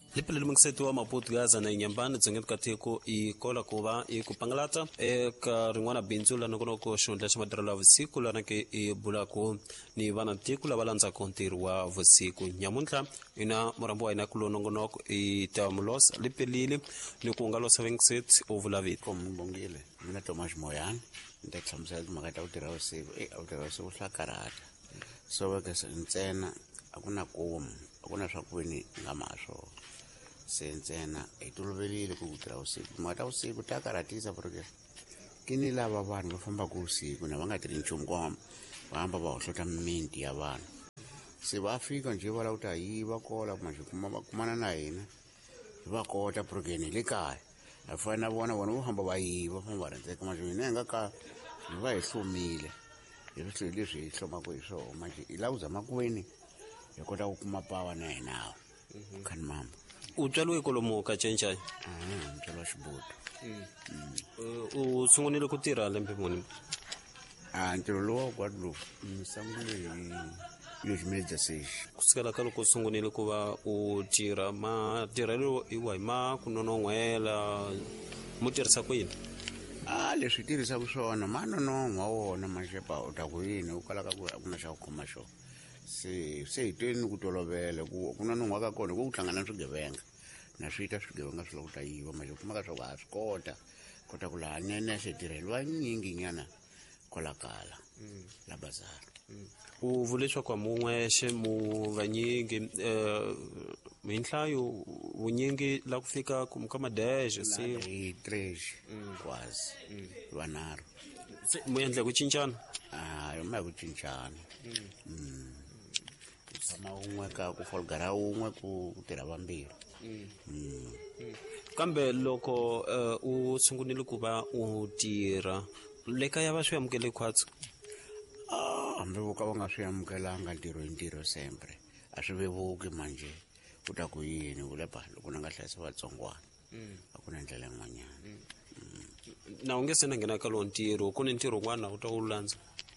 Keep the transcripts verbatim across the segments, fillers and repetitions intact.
Lipele limungiseti wa Maputo Gaza na inyambani dzengeni katiko ikola kuva ikupangalata eka rin'wana bindzu lana kunoko xihundla xa matirhelo ya vusiku lana ke i bulaku ni vana tiko lava landzaka ntirho wa vusiku. Nyamuntlha ina murambo wa ina kulo nongonoko i tamulos lipelile ni ku nga lo seventy-six o vulavit ko mbongile mina Thomas Moyana nda tsamsa timhaka ta ku tirha vusiku eh u tirha vusiku swa karata so va ke ntsena akuna komu akuna swakwini nga maswo se ntsena i tolovelile ku tirha vusiku mata vusiku ta karatisa porque kini lava vanhu va famba ku vusiku na va nga tirhi nchumu kwa va hamba va hohlota mimiti ya vanhu se va fika nje va la ku ta yiva kola kuma xikuma va kumana na hina va kota porque ni le kaya a fana vona vona vo famba va yiva famba va rhandzeka manje hina nga ka va hi hlomile hi swi leswi hi hlomaka hi swona manje i la ku zama ku veni hi kota ku kuma pawa na hina khani mama u tswaliwe kolomo ka cenca ah mtswalo xiboto u sungulile ku tirha lembe muni ah ntirho lowu kwa lo sangule hi ximedza seshi kusukela ka loko u sungulile ku va u tirha matirhelo iwa hi ma ku nonon'hwela mo tirhisa ku yini ah leswi tirhisaka swona ma nonon'hwa wona maxepa u ta ku yini u kalaka ku a ku na xa ku khoma xona se se hi tweni ku tolovela ku ku nonon'hwa ka kona ku ku hlangana na swigevenga na swi ta swigevenga swi loko ta yiva manje kuma ka swa ku ha swi kota kota ku laha nene xitirheliwa nyingi nyana kola kala la bazar u vule leswaku mun'wexe mu vanyingi hi nhlayo vunyingi la ku fika ka madexe se hi tresh quasi vanharhu mu endle ku cincana ah yo ma ku cincana sama un'we ka ku folgara un'we ku tirha vambirhi kambe loko u sungulile ku va u tirha le kaya va swi amukele khwatsi ah hambi vo ka va nga swi amukelanga ntirho hi ntirho sempre a swi vevuki manje u ta ku yini u lepa loko na nga hlayisa vatsongwana a ku na ndlela yin'wanyana na u nge se na nghena ka lowu ntirho ku ni ntirho wun'wana u ta wu landza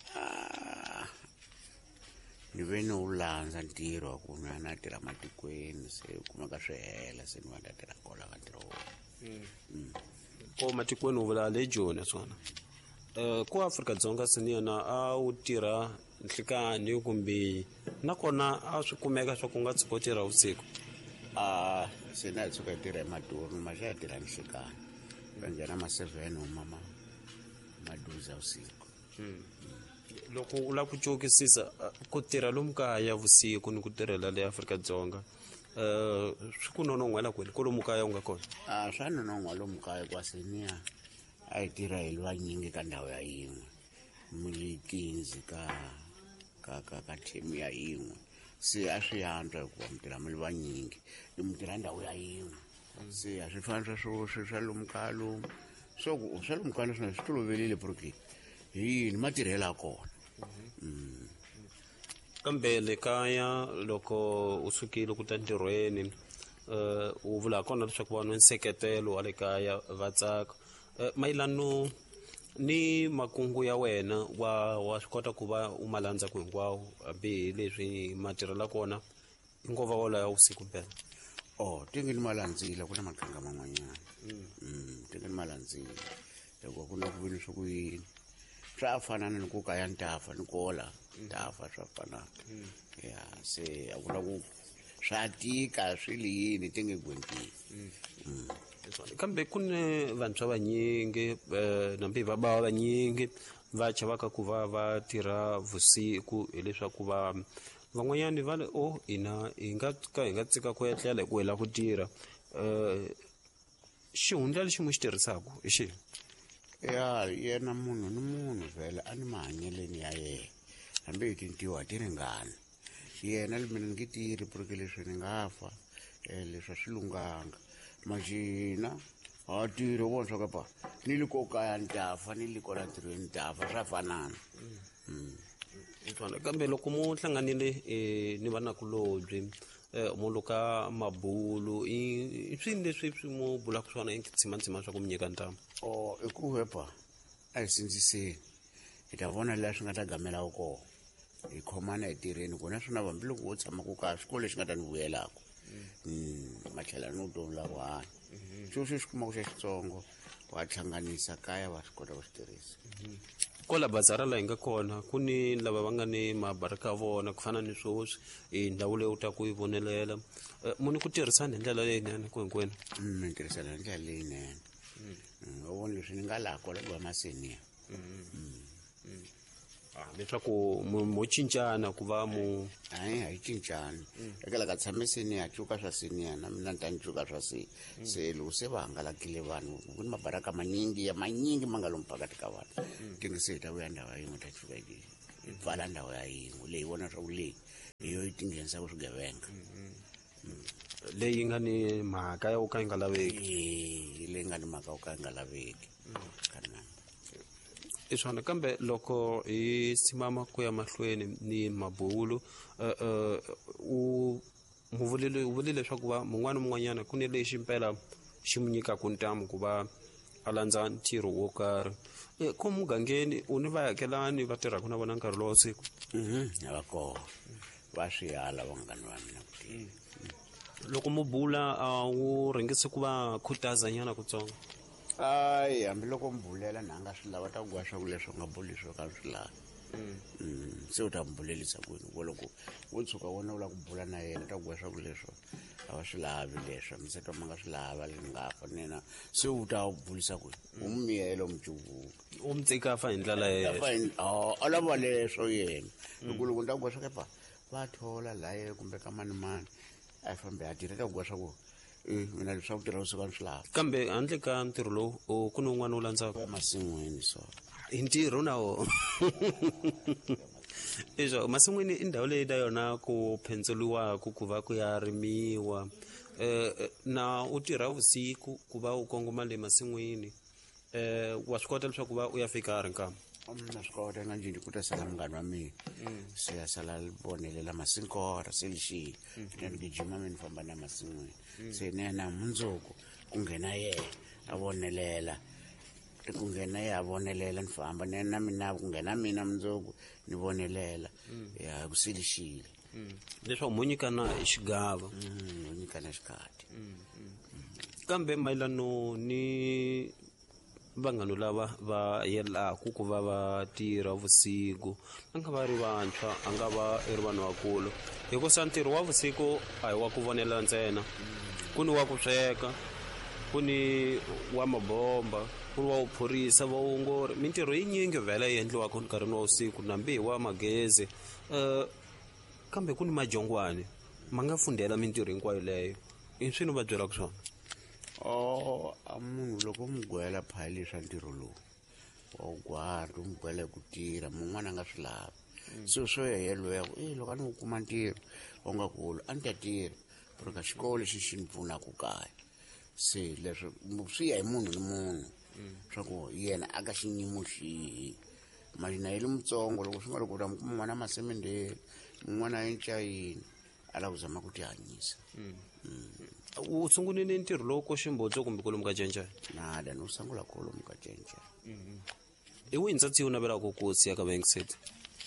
ni ve ni wu landza ntirho wa ku na na tirha matikweni se u kumeka swi hela se ni va nda tirha kola ka ntirho wona ko matikweni u vula le joni swona ku Afrika-Dzonga se ni yena a wu tirha nhlikani kumbe nakona a swi kumeka swa ku nga tshuka u tirha vusiku ah se na tshuka hi tirha hi maduru maxa ya tirha nhlikani va nghena ma seven u mama maduza vusiku loko u lava ku cokisisa ku tirha lomu kaya vusiku ni ku tirhela le Afrika-Dzonga swi ku nonon'hwela kwini ko lomu kaya u nga kona ah swa nonon'hwa lomu kaya kwaseniya a hi tirha hi vanyingi ka ndhawu ya yin'we mulikinzi ka ka ka ka team ya yin'we se a swi yantswa hikuva mi tirha mili vanyingi i mi tirha ndhawu ya yin'we se a swi fani swa swo swa lomu kaya lomu so ku swa lomu kaya swona swi tolovelile porque hi yini matirhelo ya kona kambe le kaya loko u sukile ku ta ntirhweni u vula kona leswaku vanhu nseketelo wa le kaya va tsaka mayelano ni makungu ya wena wa wa swi kota ku va u malandza ku hinkwawo hambi leswi matirhela kona i ngova wala ya vusiku mpela oh tingi ni malandzile ku na maqhinga man'wanyana tingi ni malandzile loko ku na ku vini swi ku yini swa fana ni ku kaya ntafa ni kola ntafa swa fana ya se a ku na ku swa tika swi liyini tingi gwenkini kambe ku ni vantshwa vanyingi nambi va bava vanyingi va chavaka ku va va tirha vusiku hileswaku va van'wanyani va le o hina hi nga ka hi nga tsika ku etlela hi ku hela ku tirha xihundla lexi mu xi tirhisaka i xihi ya yena munhu ni munhu vhele a ni mahanyeleni ya yena hambi hi tintiwa a ti ringani yena mina ni nge tirhi porque leswi ni nga fa leswi a swi lunganga majina a tirhi vona swa kapa ni le ko kaya ntafa ni le kola ntirhweni ntafa swa fanana kambe loko mu hlanganile ni vanakulobye mu luka mabulu i swini leswi swi mu bulaka swona i tsimantsima swa ku mi nyika ntamu o i ku hepa a hi sindziseni hi ta vona laha swi nga ta gamelaku kona hi khomana hi tirheni kona swona hambiloko wo tshama ku kaya swikolo leswi nga ta ni vuyelaka matlhela ni vutomi la one xo xi xi kuma ku xa xitsongo wa hlanganisa kaya wa swi kota ku swi tirhisa kola bazara la hi nga kona ku ni lava va nga ni mabaraka ya vona ku fana ni swoswi hi ndhawu leyi u ta ku yi vonelela muni ku tirhisana hi ndlela leyinene ku hinkwenu mi tirhisana hi ndlela leyinene u vona leswi ni nga laha kola ku va maseniya leswaku mo cincana ku va mu hayi hayi cincani eka la ka tshame seniya cuka swa seniya na mina ni ta ni cuka swa se se loko se va hangalakile vanhu ku ni mabaraka manyingi ya manyingi ma nga lomu phakati ka vanhu ti nge se hi ta vuya ndhawu ya yin'we ta cuka hi pfala ndhawu ya yin'we leyi vona swa ku leyi hi yo yi ti nghenisaka swigevenga leyi nga ni mhaka ya ku ka yi nga laveki leyi nga ni mhaka yo ka yi nga laveki i swona kambe loko hi simama ku ya mahlweni ni mabulo u mu vulile u vulile leswaku va mun'wana mun'wanyana ku ni lexi mpela xi mu nyikaku ntamu ku va a landza ntirho wo karhi ko mugangeni u ni vaakelani va tirhaka na vona nkarhi lowa siku a va kona va swi ala vanghani va mina ku tirha loko mu bula a wu ringese ku va khutazanyana kutsongo hayi hambiloko mi bulela na nga swi lava ta ku gwa swa ku leswi nga buli swo ka swi lava se u ta mi bulelisa kwini ku loko wo tshuka wona u la ku bula na yena ta ku gwa swa ku leswo a va swi lavi leswo mi se twa ma nga swi lava le nga fa nena se u ta bulisa kwini u mi miyelo mucuvuka u mi tsikafa hi ndlela yeyo a lava leswo yena loko loko ni ta ku gwa swa kepa va thola laye kumbe ka mani mani a fambe a tirha ta ku gwa swa ku mina leswa ku tirha usuka ni swi lava kambe handle ka ntirho lowu ku ni wun'wana wu landzaka emasin'wini so hi ntirho na wo iswo masin'wini i ndhawu leyi na yona ku phentseliwaka ku va ku ya rimiwa na u tirha vusiku ku va u kongoma le masin'wini wa swi kota leswaku va u ya fika ha ri nkama na swi kota nga njini ku ta sala munghani wa mina se ya sala vonelela masinkora se lexi ni gijima mi ni famba na masin'wini se ni ya na mundzuku ku nghena yena a vonelela ku nghena ye a vonelela ni famba ni ya na mina ku nghena mina mundzuku ni vonelela ya ku se lexile leswaku mo nyikana hi xigava mo nyikana xikati kambe mayelano ni vanghano lava va yelaku ku va va tirha vusiku a nga va ri vantshwa a nga va i ri vanhu vakulu hikusa ntirho wa vusiku a hi wa ku vonela ntsena ku ni wa ku sweka ku ni wa mabomba ku ni wa vuphorisa vaongori mintirho yinyingi vhela yi endliwaka nkarhini wa vusiku nambi hi wa magezi um kambe ku ni majongwane ma nga fundela mintirho hinkwayo leyo i swi ni va byelaka swona o a munhu loko mi gwela phali swa ntirho lowu wa wu gwara u mi gwela hi ku tirha mun'wana a nga swi lava so swo ya yeloya ku e loko a ni ku kuma ntirho wa nga kulu a ni ta tirha ku ri ka xikolo lexi xi ni pfunaka kaya se leswi swi ya hi munhu ni munhu swa ku yena a ka xiyimo xihi mali na yi li mutsongo loko swi nga loko u ta mi kuma n'wana masemendeni mun'wana encayini a lava ku zama ku tihanyisa u sungulile ntirho lowu ko ximbotso kumbe kolomu ka cenca nada ni u sungula kolomu ka cenca i wihi ntsatsi wu navelaka ku siya ka Bank City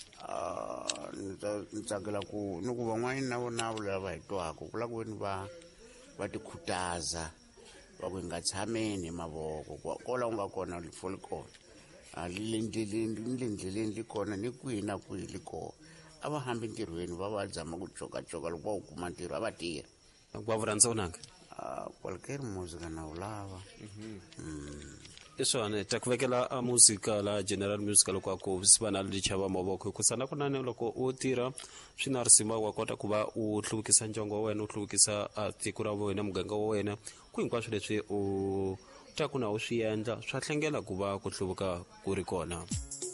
ni tsakela ku ni ku van'wana na vona vula va hi twaka ku la ku ni va va tikhutaza va ku hi nga tshameni hi mavoko kola u nga kona foli kona a le ndleleni ni le ndleleni li kona ni kwihi na kwihi li kona a va hambi ntirhweni va va zama ku cokacoka loko va wu kuma ntirho a va tirha kwa vuranza unanga qualquer música na wu lava i swona ta ku vekela a muzika la general music loko a ku swi va na lichava mavoko hikusa na kunani loko u tirha swi na risima wa kota ku va u hluvukisa ndyangu wa wena u hluvukisa tiko ra wena muganga wa wena ku hinkwaswo leswi u ta ku na u swi endla swa hlengela ku va ku hluvuka ku ri kona.